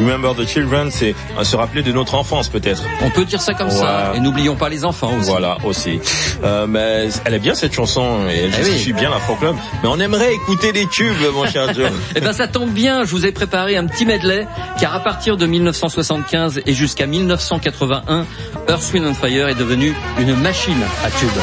Remember the Children, c'est se rappeler de notre enfance peut-être. On peut dire ça comme ça. Et n'oublions pas les enfants aussi. Voilà, aussi. Mais elle est bien cette chanson et elle justifie bien l'Afro-Club. Mais on aimerait écouter des tubes, mon cher Joe. Eh ben ça tombe bien, je vous ai préparé un petit medley, car à partir de 1975 et jusqu'à 1981, Earth, Wind & Fire est devenu une machine à tubes.